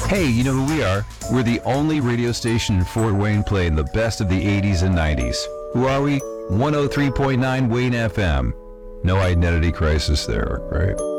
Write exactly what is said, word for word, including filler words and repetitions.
Hey, you know who we are? We're the only radio station in Fort Wayne playing the best of the eighties and nineties. Who are we? one oh three point nine Wayne F M. No identity crisis there, right?